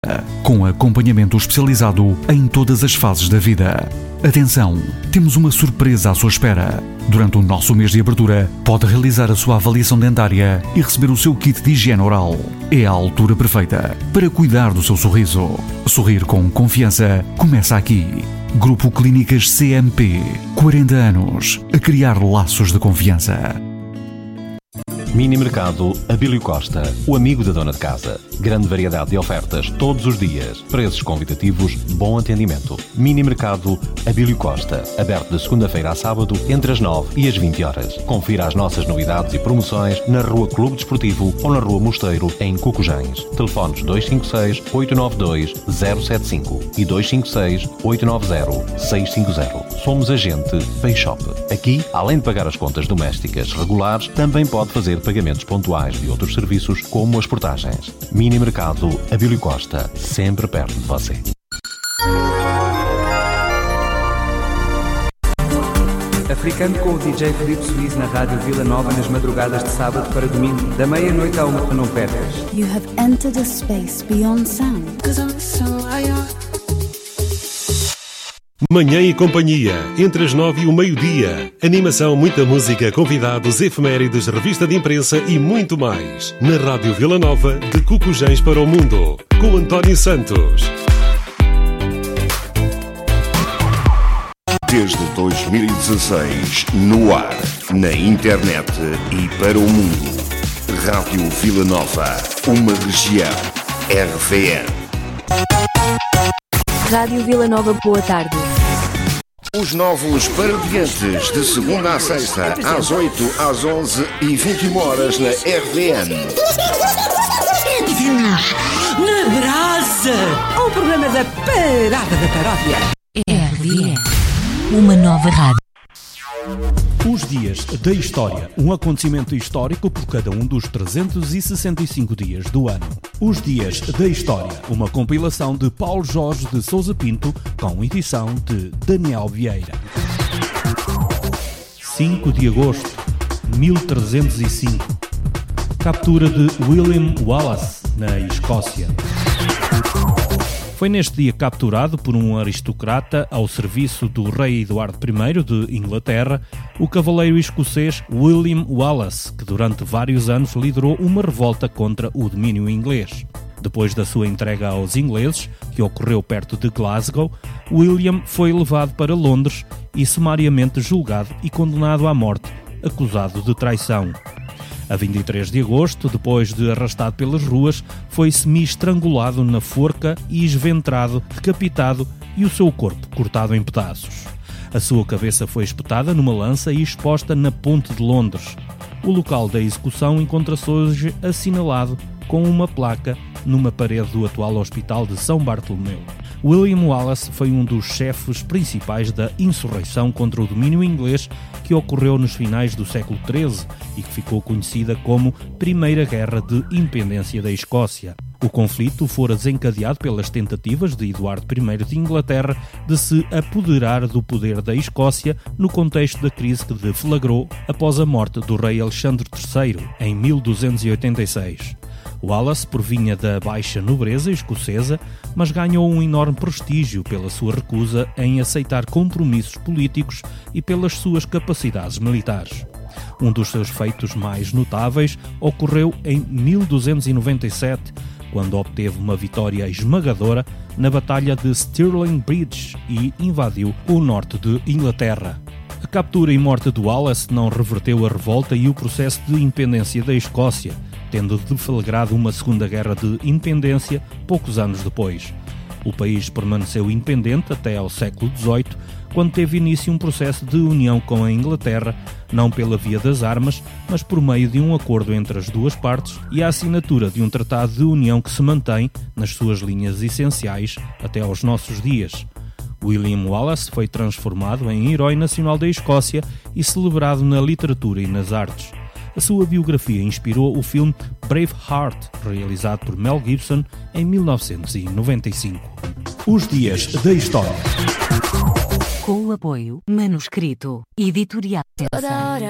com acompanhamento especializado em todas as fases da vida. Atenção, temos uma surpresa à sua espera. Durante o nosso mês de abertura, pode realizar a sua avaliação dentária e receber o seu kit de higiene oral. É a altura perfeita para cuidar do seu sorriso. Sorrir com confiança começa aqui. Grupo Clínicas CMP, 40 anos a criar laços de confiança. Mini Mercado Abílio Costa, o amigo da dona de casa. Grande variedade de ofertas todos os dias. Preços convidativos, bom atendimento. Mini Mercado Abílio Costa, aberto de segunda-feira a sábado, entre as 9 e as 20 horas. Confira as nossas novidades e promoções na Rua Clube Desportivo ou na Rua Mosteiro, em Cocujães. Telefones 256-892-075 e 256-890-650. Somos agente Payshop. Aqui, além de pagar as contas domésticas regulares, também pode fazer pagamentos pontuais de outros serviços, como as portagens. Mini Mercado Abílio Costa, sempre perto de você. Africano com o DJ Filipe Suíze na Rádio Vila Nova nas madrugadas de sábado para domingo, da meia-noite à 1, não percas. You have entered a space beyond sound. Manhã e companhia, entre as 9 e o meio-dia. Animação, muita música, convidados, efemérides, revista de imprensa e muito mais. Na Rádio Vila Nova, de Cocujães para o Mundo, com António Santos. Desde 2016, no ar, na internet e para o mundo. Rádio Vila Nova, uma região. RVN. Rádio Vila Nova, boa tarde. Os novos parodiantes, de segunda à sexta, às 8, às 11 e 21 horas na RVN. Na brasa! O programa da Parada da Paródia. RVN, uma nova rádio. Os Dias da História, um acontecimento histórico por cada um dos 365 dias do ano. Os Dias da História, uma compilação de Paulo Jorge de Sousa Pinto, com edição de Daniel Vieira. 5 de agosto de 1305. Captura de William Wallace, na Escócia. Foi neste dia capturado por um aristocrata ao serviço do rei Eduardo I de Inglaterra, o cavaleiro escocês William Wallace, que durante vários anos liderou uma revolta contra o domínio inglês. Depois da sua entrega aos ingleses, que ocorreu perto de Glasgow, William foi levado para Londres e sumariamente julgado e condenado à morte, acusado de traição. A 23 de agosto, depois de arrastado pelas ruas, foi semi-estrangulado na forca e esventrado, decapitado e o seu corpo cortado em pedaços. A sua cabeça foi espetada numa lança e exposta na Ponte de Londres. O local da execução encontra-se hoje assinalado com uma placa numa parede do atual Hospital de São Bartolomeu. William Wallace foi um dos chefes principais da insurreição contra o domínio inglês que ocorreu nos finais do século XIII e que ficou conhecida como Primeira Guerra de Independência da Escócia. O conflito fora desencadeado pelas tentativas de Eduardo I de Inglaterra de se apoderar do poder da Escócia no contexto da crise que deflagrou após a morte do rei Alexandre III em 1286. Wallace provinha da baixa nobreza escocesa, mas ganhou um enorme prestígio pela sua recusa em aceitar compromissos políticos e pelas suas capacidades militares. Um dos seus feitos mais notáveis ocorreu em 1297, quando obteve uma vitória esmagadora na Batalha de Stirling Bridge e invadiu o norte de Inglaterra. A captura e morte de Wallace não reverteu a revolta e o processo de independência da Escócia, tendo deflagrado uma segunda guerra de independência poucos anos depois. O país permaneceu independente até ao século XVIII, quando teve início um processo de união com a Inglaterra, não pela via das armas, mas por meio de um acordo entre as duas partes e a assinatura de um tratado de união que se mantém nas suas linhas essenciais até aos nossos dias. William Wallace foi transformado em herói nacional da Escócia e celebrado na literatura e nas artes. A sua biografia inspirou o filme Braveheart, realizado por Mel Gibson em 1995. Os Dias da História. Com o apoio Manuscrito Editorial.